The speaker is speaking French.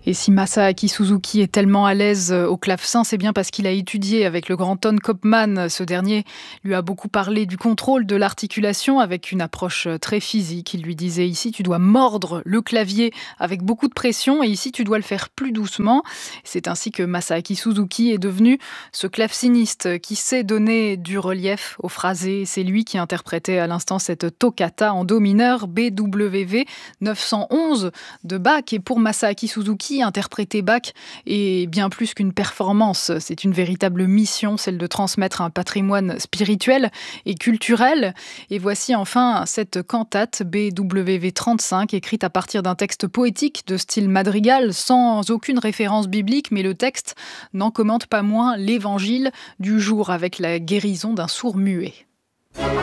Et si Masaaki Suzuki est tellement à l'aise au clavecin, c'est bien parce qu'il a étudié avec le grand Ton Kopman. Ce dernier lui a beaucoup parlé du contrôle de l'articulation avec une approche très physique. Il lui disait ici tu dois mordre le clavier avec beaucoup de pression et ici tu dois le faire plus doucement. C'est ainsi que Masaaki Suzuki est devenu ce claveciniste qui sait donner du relief aux phrasés. C'est lui qui interprétait à l'instant cette toccata en do mineur BWV 911 de Bach. Et pour Masaaki Suzuki, interpréter Bach est bien plus qu'une performance. C'est une véritable mission, celle de transmettre un patrimoine spirituel et culturel. Et voici enfin cette cantate BWV 35, écrite à partir d'un texte poétique de style madrigal, sans aucune référence biblique, mais le texte n'en commente pas moins l'évangile du jour avec la guérison d'un sourd muet.